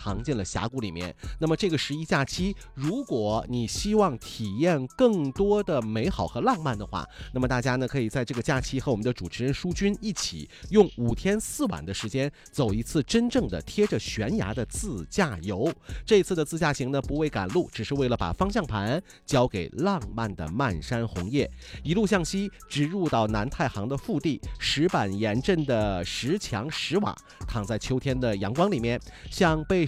藏进了峡谷里面。那么这个11假期，如果你希望体验更多的美好和浪漫的话，那么大家呢可以在这个假期和我们的主持人舒君一起用5天4晚的时间走一次真正的贴着悬崖的自驾游。这次的自驾行呢不为赶路，只是为了把方向盘交给浪漫的漫山红叶，一路向西直入到南太行的腹地，石板岩镇的石墙石瓦，躺在秋天的阳光里面，像被